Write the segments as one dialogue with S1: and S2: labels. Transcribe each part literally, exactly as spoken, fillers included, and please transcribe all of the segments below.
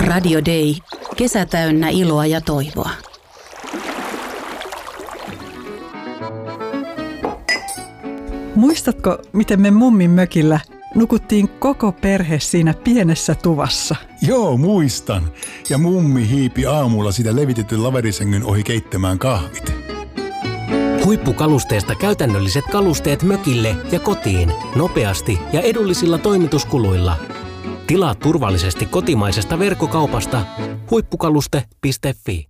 S1: Radio Day. Kesä täynnä iloa ja toivoa.
S2: Muistatko, miten me mummin mökillä nukuttiin koko perhe siinä pienessä tuvassa?
S3: Joo, muistan. Ja mummi hiipi aamulla sitä levitetyn laverisängyn ohi keittämään kahvit.
S4: Huippukalusteesta käytännölliset kalusteet mökille ja kotiin. Nopeasti ja edullisilla toimituskuluilla. Tilaa turvallisesti kotimaisesta verkkokaupasta huippukaluste piste fi.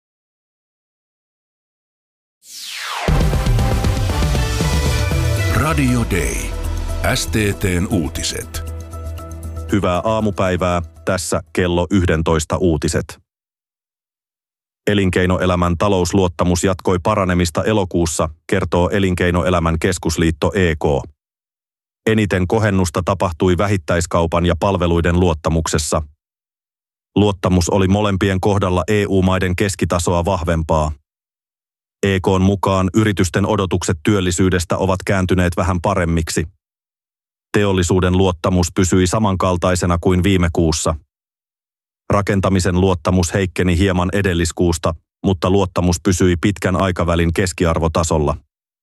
S5: Radio Day. S T T:n uutiset.
S6: Hyvää aamupäivää. Tässä kello yksitoista uutiset. Elinkeinoelämän talousluottamus jatkoi paranemista elokuussa, kertoo Elinkeinoelämän keskusliitto E K. Eniten kohennusta tapahtui vähittäiskaupan ja palveluiden luottamuksessa. Luottamus oli molempien kohdalla E U-maiden keskitasoa vahvempaa. E K:n mukaan yritysten odotukset työllisyydestä ovat kääntyneet vähän paremmiksi. Teollisuuden luottamus pysyi samankaltaisena kuin viime kuussa. Rakentamisen luottamus heikkeni hieman edelliskuusta, mutta luottamus pysyi pitkän aikavälin keskiarvotasolla.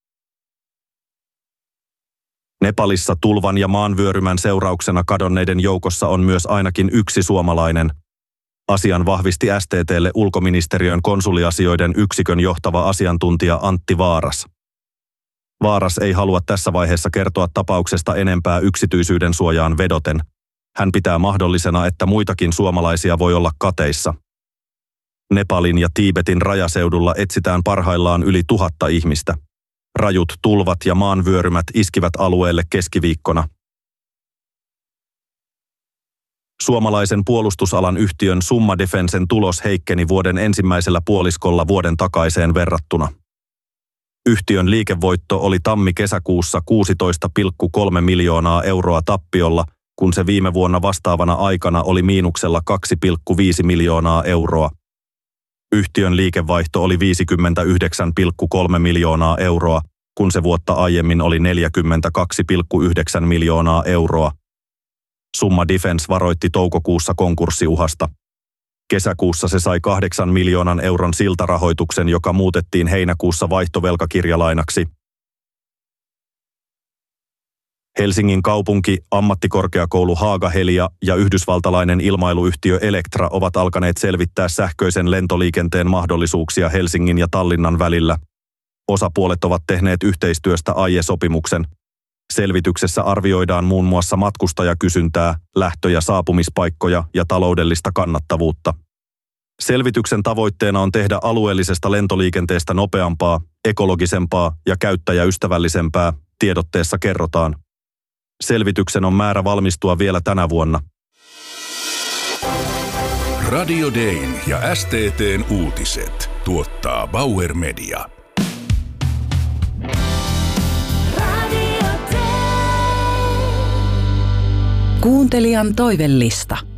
S6: Nepalissa tulvan ja maanvyörymän seurauksena kadonneiden joukossa on myös ainakin yksi suomalainen. Asian vahvisti S T T:lle ulkoministeriön konsuliasioiden yksikön johtava asiantuntija Antti Vaaras. Vaaras ei halua tässä vaiheessa kertoa tapauksesta enempää yksityisyyden suojaan vedoten. Hän pitää mahdollisena, että muitakin suomalaisia voi olla kateissa. Nepalin ja Tiibetin rajaseudulla etsitään parhaillaan yli tuhatta ihmistä. Rajut tulvat ja maanvyörymät iskivät alueelle keskiviikkona. Suomalaisen puolustusalan yhtiön Summa Defensen tulos heikkeni vuoden ensimmäisellä puoliskolla vuoden takaiseen verrattuna. Yhtiön liikevoitto oli tammi-kesäkuussa kuusitoista pilkku kolme miljoonaa euroa tappiolla, kun se viime vuonna vastaavana aikana oli miinuksella kaksi pilkku viisi miljoonaa euroa. Yhtiön liikevaihto oli viisikymmentäyhdeksän pilkku kolme miljoonaa euroa, kun se vuotta aiemmin oli neljäkymmentäkaksi pilkku yhdeksän miljoonaa euroa. Summa Defence varoitti toukokuussa konkurssiuhasta. Kesäkuussa se sai kahdeksan miljoonan euron siltarahoituksen, joka muutettiin heinäkuussa vaihtovelkakirjalainaksi. Helsingin kaupunki, ammattikorkeakoulu Haaga-Helia ja yhdysvaltalainen ilmailuyhtiö Electra ovat alkaneet selvittää sähköisen lentoliikenteen mahdollisuuksia Helsingin ja Tallinnan välillä. Osapuolet ovat tehneet yhteistyöstä aiesopimuksen. Selvityksessä arvioidaan muun muassa matkustajakysyntää, lähtö- ja saapumispaikkoja ja taloudellista kannattavuutta. Selvityksen tavoitteena on tehdä alueellisesta lentoliikenteestä nopeampaa, ekologisempaa ja käyttäjäystävällisempää, tiedotteessa kerrotaan. Selvityksen on määrä valmistua vielä tänä vuonna.
S5: Radio Dayn ja S T T:n uutiset tuottaa Bauer Media.
S1: Kuuntelijan toivellista.